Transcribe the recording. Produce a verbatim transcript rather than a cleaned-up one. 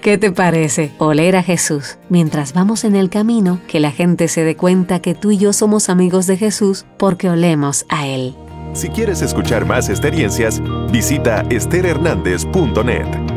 ¿Qué te parece? Oler a Jesús. Mientras vamos en el camino, que la gente se dé cuenta que tú y yo somos amigos de Jesús porque olemos a Él. Si quieres escuchar más experiencias, visita ester hernandez punto net.